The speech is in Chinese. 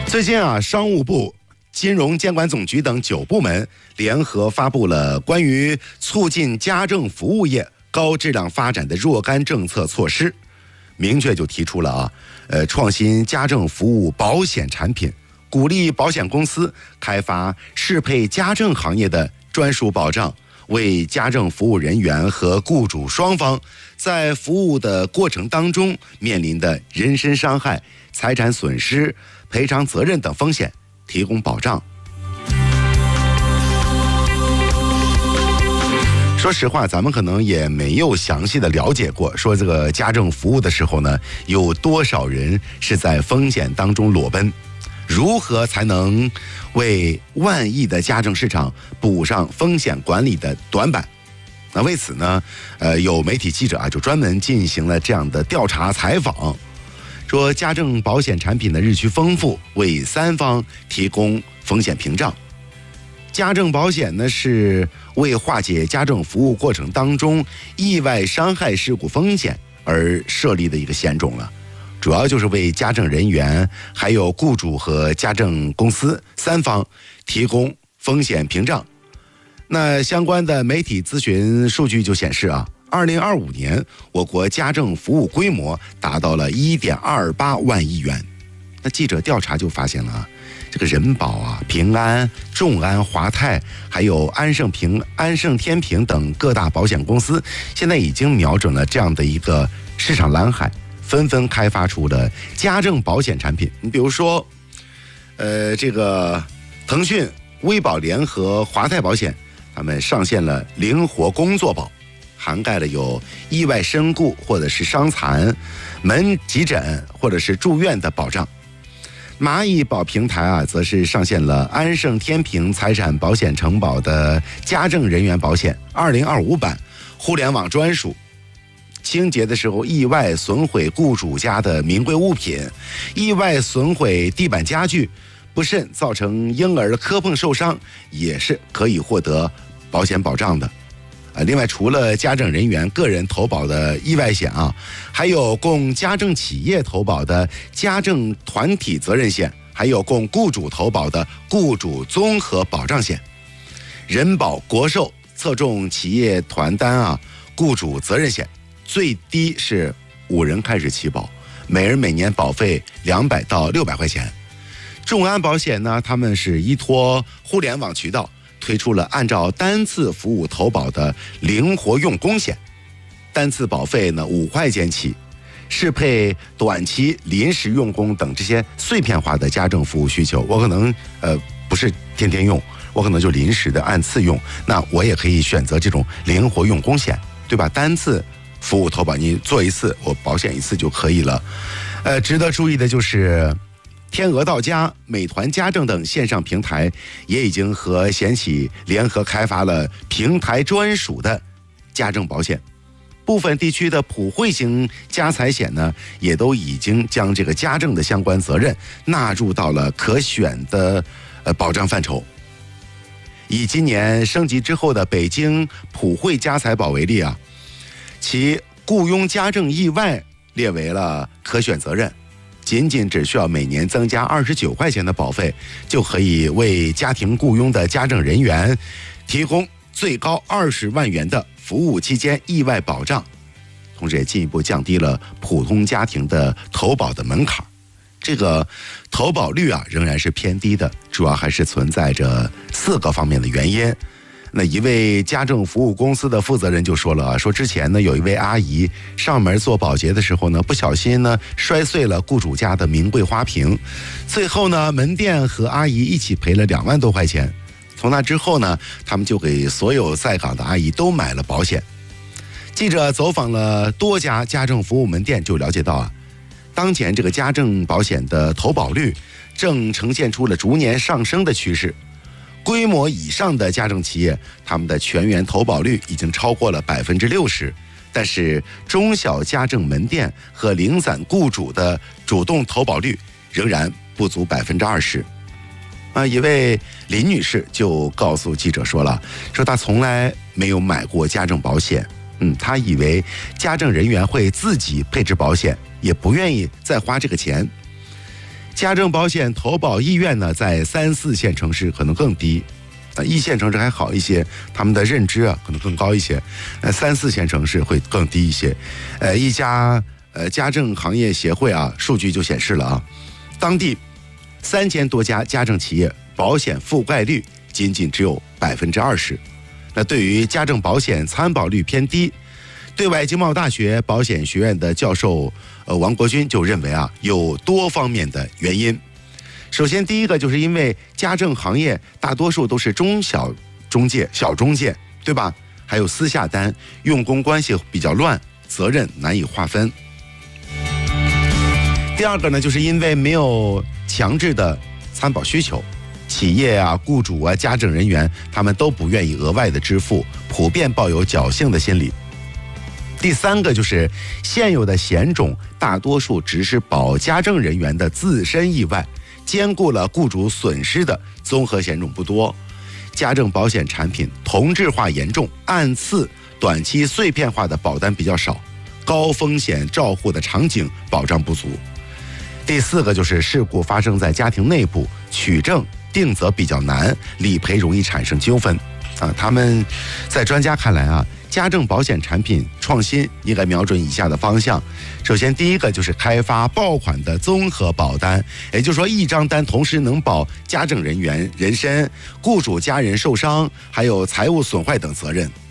最近啊，商务部、金融监管总局等9部门联合发布了关于促进家政服务业高质量发展的若干政策措施，明确就提出了创新家政服务保险产品，鼓励保险公司开发适配家政行业的专属保障，为家政服务人员和雇主双方在服务的过程当中面临的人身伤害、财产损失、赔偿责任等风险提供保障。说实话，咱们可能也没有详细的了解过，说这个家政服务的时候呢，有多少人是在风险当中裸奔，如何才能为万亿的家政市场补上风险管理的短板？那为此呢，有媒体记者就专门进行了这样的调查采访，说家政保险产品的日趋丰富，为3方提供风险屏障。家政保险呢，是为化解家政服务过程当中意外伤害事故风险而设立的一个险种了，主要就是为家政人员、还有雇主和家政公司3方提供风险屏障。那相关的媒体咨询数据就显示2025年我国家政服务规模达到了1.28万亿元。那记者调查就发现了这个人保平安、众安、华泰还有安盛天平等各大保险公司现在已经瞄准了这样的一个市场蓝海，纷纷开发出了家政保险产品。你比如说这个腾讯、微保联合华泰保险，他们上线了灵活工作保，涵盖了有意外身故或者是伤残、门急诊或者是住院的保障。蚂蚁保平台则是上线了安盛天平财产保险承保的家政人员保险2025版，互联网专属，清洁的时候意外损毁雇主家的名贵物品，意外损毁地板家具，不慎造成婴儿磕碰受伤，也是可以获得保险保障的。另外，除了家政人员个人投保的意外险还有供家政企业投保的家政团体责任险，还有供雇主投保的雇主综合保障险。人保国寿侧重企业团单雇主责任险，最低是5人开始起保，每人每年保费200到600块钱。众安保险呢，他们是依托互联网渠道推出了按照单次服务投保的灵活用工险，单次保费呢5块钱起，适配短期临时用工等这些碎片化的家政服务需求。我可能不是天天用，我可能就临时的按次用，那我也可以选择这种灵活用工险，对吧？单次服务投保，你做一次我保险一次就可以了。值得注意的就是天鹅到家、美团家政等线上平台也已经和险企联合开发了平台专属的家政保险。部分地区的普惠型家财险呢，也都已经将这个家政的相关责任纳入到了可选的保障范畴。以今年升级之后的北京普惠家财保为例其雇佣家政意外列为了可选责任，仅只需要每年增加29块钱的保费，就可以为家庭雇佣的家政人员提供最高20万元的服务期间意外保障，同时也进一步降低了普通家庭的投保的门槛。这个投保率仍然是偏低的，主要还是存在着4个方面的原因。那一位家政服务公司的负责人就说了说之前呢，有一位阿姨上门做保洁的时候呢，不小心呢摔碎了雇主家的名贵花瓶，最后呢门店和阿姨一起赔了2万多块钱。从那之后呢，他们就给所有在岗的阿姨都买了保险。记者走访了多家家政服务门店，就了解到当前这个家政保险的投保率正呈现出了逐年上升的趋势。规模以上的家政企业，他们的全员投保率已经超过了60%，但是中小家政门店和零散雇主的主动投保率仍然不足20%。一位林女士就告诉记者说她从来没有买过家政保险，她以为家政人员会自己配置保险，也不愿意再花这个钱。 家政保险投保意愿呢，在3、4线城市可能更低。1线城市还好一些，他们的认知可能更高一些。3、4线城市会更低一些。一家家政行业协会数据就显示了当地3000多家家政企业保险覆盖率仅只有20%。那对于家政保险参保率偏低，对外经贸大学保险学院的教授王国军就认为有多方面的原因。首先，第一个就是因为家政行业大多数都是中小中介、小中介，对吧？还有私下单，用工关系比较乱，责任难以划分。第二个呢，就是因为没有强制的参保需求，企业雇主家政人员他们都不愿意额外的支付，普遍抱有侥幸的心理。第三个就是现有的险种大多数只是保家政人员的自身意外，兼顾了雇主损失的综合险种不多。家政保险产品同质化严重，按次短期碎片化的保单比较少，高风险照护的场景保障不足。第四个就是事故发生在家庭内部，取证定责比较难，理赔容易产生纠纷。他们在专家看来家政保险产品创新应该瞄准以下的方向。首先，第一个就是开发爆款的综合保单，也就是说一张单同时能保家政人员人身、雇主家人受伤，还有财务损坏等责任。